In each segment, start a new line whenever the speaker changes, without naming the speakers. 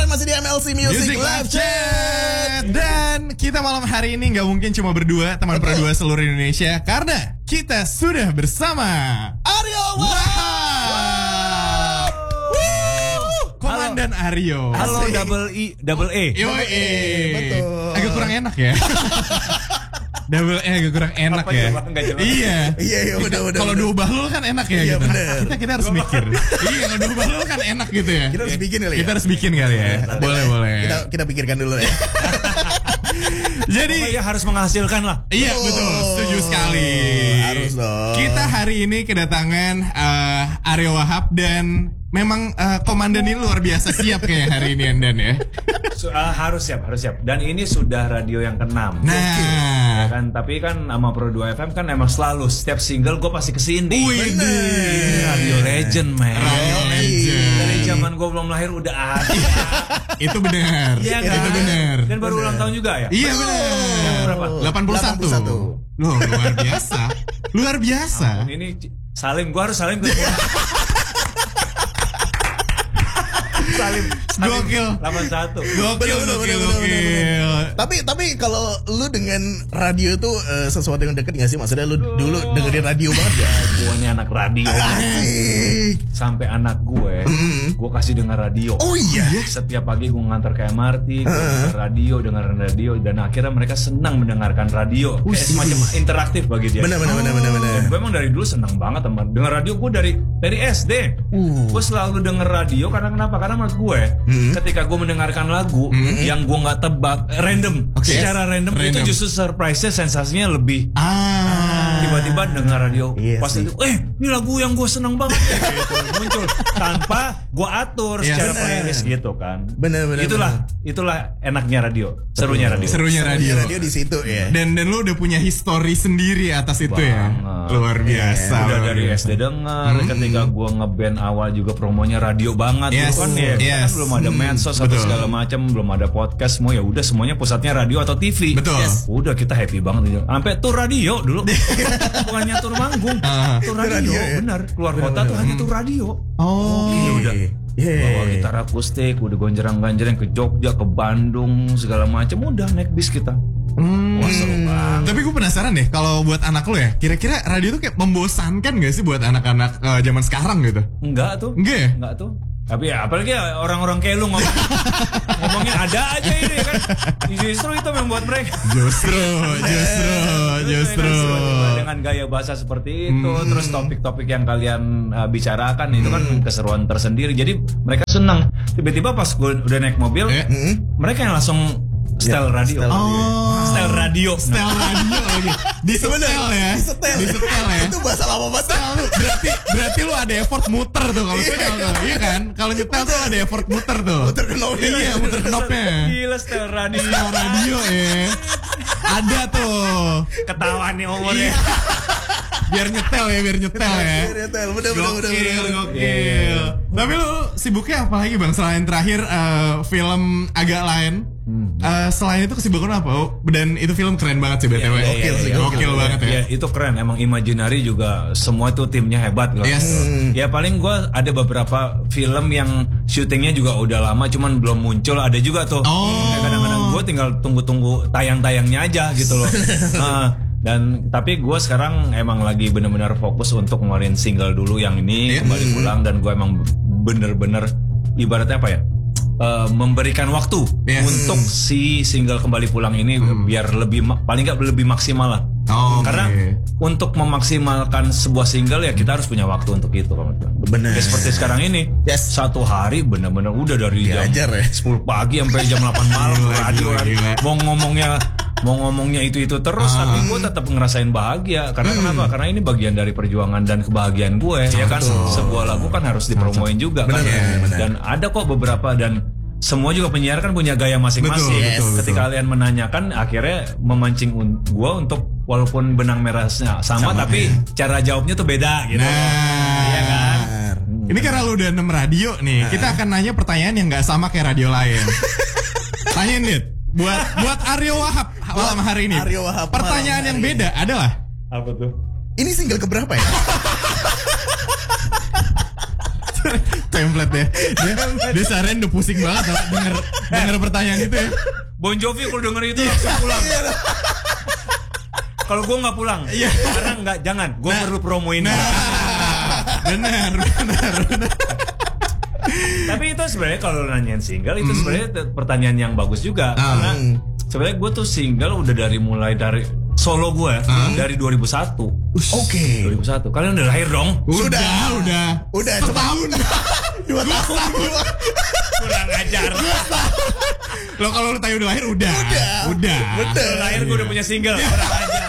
masih di MLC Music Live Chat.
Dan kita malam hari ini gak mungkin cuma berdua, teman berdua seluruh Indonesia, karena kita sudah bersama
Aryo Wahab.
Komandan Aryo.
Halo, double E.
Yoi.
Betul.
Agak kurang enak ya. Double E agak kurang enak
Apa
ya.
ya, Bang? Nggak jelas.
Iya.
Iya, udah.
Kalau dua bahlul kan enak ya.
Iya,
gitu.
bener.
Kita harus mikir. Iya, kalau dua bahlul kan enak gitu ya.
Kita harus bikin kali ya.
Kita harus bikin kali ya. Boleh.
Kita pikirkan dulu ya.
Jadi
Pokoknya harus menghasilkan lah.
iya betul, setuju sekali.
Harus dong.
Kita hari ini kedatangan Aryo Wahab dan memang komandan ini luar biasa siap kayak hari ini Andan ya.
Harus siap. Dan ini sudah radio yang ke-6.
Nah,
Kan, tapi kan sama Pro 2 FM kan emang selalu setiap single gue pasti kesini.
Widih.
Radio legend, man.
Radio legend.
Dari zaman gue belum lahir udah ada.
Itu benar.
Iya kan?
Itu benar.
Dan baru ulang tahun juga ya?
Iya benar.
Berapa?
81. Loh, luar biasa. Luar biasa.
Ini Salim, gue harus salim ke Salim.
Gokil.
81.
Gokil.
Tapi kalau lu dengan radio tuh sesuatu yang deket gak sih? Maksudnya lu dulu dengerin radio banget ya?
Gue ini anak radio.
Asik.
Sampai anak gue kasih denger radio.
Oh iya.
Setiap pagi gue ngantar ke MRT, gue dengerin radio, dan akhirnya mereka senang mendengarkan radio. Kayak semacam interaktif bagi dia.
Benar.
Dan gue emang dari dulu senang banget teman. Denger radio gue dari SD. Gue selalu denger radio karena kenapa? Karena menurut gue ketika gue mendengarkan lagu yang gue nggak tebak, random, secara random itu justru surprise-nya, sensasinya lebih. Tiba-tiba dengar radio, pas itu, ini lagu yang gue seneng banget, gitu, muncul tanpa gue atur secara playlist gitu kan.
Bener.
Itulah enaknya radio, serunya radio.
Radio di situ ya.
Dan lu udah punya history sendiri atas itu ya. Luar biasa.
Udah dari SD denger, ketika gue ngeband awal juga promonya radio banget.
Yes.
Dulu kan kan belum ada medsos atau segala macam, belum ada podcast, semua ya udah semuanya pusatnya radio atau TV.
Betul.
Udah kita happy banget. Sampai tur radio dulu. Bukannya tur manggung, tur radio, benar. Keluar kota tuh hanya tur radio. Udah. Bawa gitar akustik, udah gonjerang-ganjerang ke Jogja, ke Bandung, segala macam, udah naik bis kita. Wah, seru banget.
Tapi gue penasaran deh, kalau buat anak lo ya, kira-kira radio tuh kayak membosankan gak sih buat anak-anak zaman sekarang gitu?
Enggak tuh.
Enggak ya?
Enggak tuh. Tapi ya apalagi orang-orang kayak lu ngomongnya ada aja ini kan. Justru itu yang buat mereka.
Justru.
Dengan gaya bahasa seperti itu, terus topik-topik yang kalian bicarakan itu kan keseruan tersendiri. Jadi mereka senang. Tiba-tiba pas gue udah naik mobil, mereka yang langsung Style radio. Style radio lagi. Di setel ya.
Itu bahasa lama banget.
Berarti lu ada effort muter tuh kalau setel tuh. Iya kan? Kalau nyetel tuh ada effort muter tuh.
Muter knopnya.
Iya, muter knopnya.
Gila style radio.
Style radio ya. Ada tuh.
Ketawa nih umurnya.
Biar nyetel ya.
Bener.
Gokil. Tapi lu sibuknya apa lagi Bang? Selain terakhir film agak lain. Selain itu kesibukan apa? Dan itu film keren banget sih BTW. Gokil banget ya.
Ya, itu keren. Emang Imaginary juga semua tuh timnya hebat loh.
Yes.
Ya paling gue ada beberapa film yang syutingnya juga udah lama cuman belum muncul. Ada juga tuh. Kadang-kadang gue tinggal tunggu-tunggu tayang-tayangnya aja gitu loh. Tapi gue sekarang emang lagi bener-bener fokus untuk ngeluarin single dulu yang ini kembali pulang, dan gue emang bener-bener ibaratnya apa ya, memberikan waktu untuk si single kembali pulang ini biar lebih paling nggak lebih maksimal lah. Karena untuk memaksimalkan sebuah single ya kita harus punya waktu untuk itu.
Bener.
Ya, seperti sekarang ini, satu hari bener-bener udah dari jam 10 pagi sampai jam 8 malam radio. Mau ngomongnya itu terus, tapi gue tetap ngerasain bahagia. Karena kenapa? Karena ini bagian dari perjuangan dan kebahagiaan gue. Ya kan, sebuah lagu kan harus dipromoin juga kan. Dan ada kok beberapa, dan semua juga penyiar kan punya gaya masing-masing. Ketika kalian menanyakan, akhirnya memancing gue untuk walaupun benang merahnya sama tapi cara jawabnya tuh beda gitu. Iya kan?
Ini karena lu udah 6 radio nih, kita akan nanya pertanyaan yang nggak sama kayak radio lain. Tanyain Dit. Buat Aryo Wahab malam hari ini. Pertanyaan yang beda adalah
apa tuh?
Ini single keberapa ya?
template ya. Dia seharian udah pusing banget tau, denger pertanyaan itu ya.
Bon Jovi kalau denger itu langsung pulang. Kalau gue nggak pulang, karena nggak, jangan. Gue perlu promoin.
Benar.
Tapi itu sebenarnya kalau nanyain single itu sebenarnya pertanyaan yang bagus juga, karena sebenarnya gue tuh single udah mulai dari solo gue dari 2001.
Oke.
2001. Kalian udah lahir dong?
Udah
setahun. 2 tahun.
Kurang ajar.
Lo kalau lu tanya udah lahir udah.
Betul.
Lahir gue udah punya single. Kurang ajar.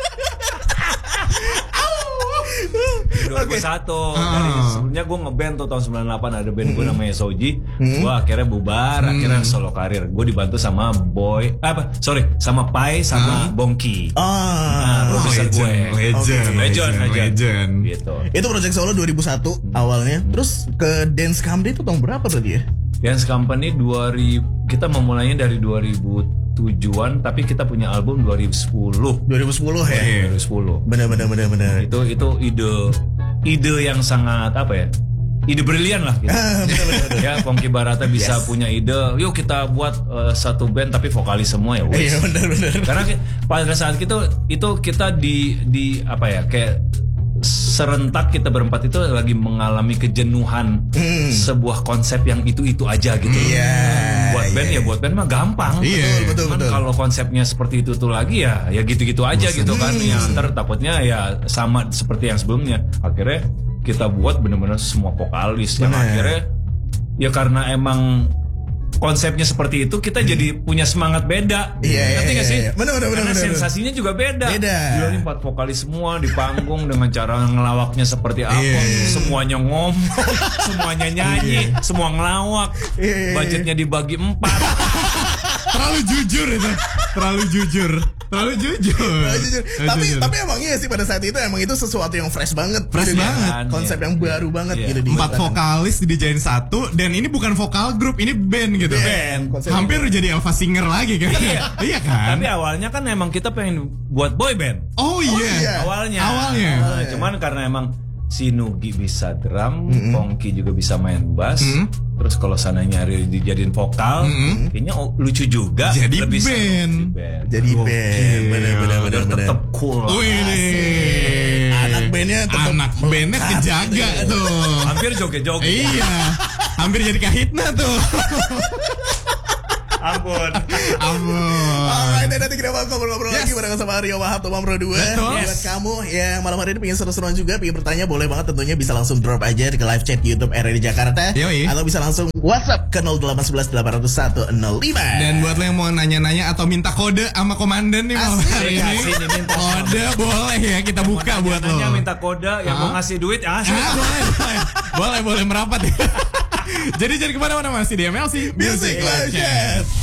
2001 dari sebelumnya gue ngeband tuh tahun 98 ada band gue namanya Soji. Gue akhirnya bubar, akhirnya solo karir. Gue dibantu sama sama Pai sama Bongki. Produser gue. Legend. Gitu.
Itu project solo 2001 awalnya. Terus ke Dance Company itu tahun berapa tadi ya?
Dance Company kita memulainya dari 2007-an, tapi kita punya album 2010 ya. 2010.
Benar.
Itu ide yang sangat ide brilian lah gitu. Betul. Ya, Pongki Barata bisa punya ide, yuk kita buat satu band tapi vokalis semua ya.
Iya, benar.
Karena pada saat itu kita di kayak serentak kita berempat itu lagi mengalami kejenuhan sebuah konsep yang itu aja gitu. Buat band mah gampang.
Betul.
Kalau konsepnya seperti itu tuh lagi ya gitu-gitu aja gitu kan. Ya ntar takutnya ya sama seperti yang sebelumnya. Akhirnya kita buat benar-benar semua vokalis yang akhirnya ya karena emang konsepnya seperti itu kita jadi punya semangat beda. Ngerti gak sih?
Benar.
Karena sensasinya juga beda. Gila nih 4 vokalis semua di panggung dengan cara ngelawaknya seperti apa. Semuanya ngomong, semuanya nyanyi, semua ngelawak. Budgetnya dibagi 4.
Terlalu jujur.
Tapi emang iya sih pada saat itu emang itu sesuatu yang fresh banget. Konsep yang baru banget gitu.
4 vokalis dijadiin satu, dan ini bukan vokal grup, ini band gitu. Hampir jadi Alpha Singer lagi kan. Iya kan?
Tapi awalnya kan emang kita pengen buat boy band.
Oh iya.
Awalnya. Cuman karena emang si Nugi bisa drum, Pongki juga bisa main bass. Terus kalau sananya dijadiin vokal, kayaknya lucu juga.
Jadi
lebih
band.
Jadi band. Bener.
Tetap cool.
Anak bandnya
kejaga tuh.
Hampir joget-joget.
Iya. Hampir jadi kahitna tuh.
Ampun.
Alright, nanti kita bakal ngobrol lagi bareng sama Rio Wahab Tomam Pro 2. Buat kamu yang malam hari ini pengen seru-seruan juga, pengen bertanya, boleh banget tentunya bisa langsung drop aja ke live chat YouTube RRI Jakarta. Atau bisa langsung WhatsApp ke 0811 801 05.
Dan buat lo yang mau nanya-nanya atau minta kode sama komandan nih malam hari ini, kode boleh ya kita buka buat lo.
Minta kode yang mau ngasih duit
boleh merapat ya. Jadi jangan kemana-mana, masih di MLC Music Live Chat.